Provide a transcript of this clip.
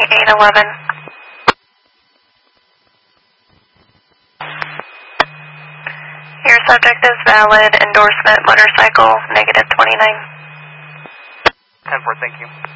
811. Your subject is valid, endorsement, motorcycle, -29. 10-4, thank you.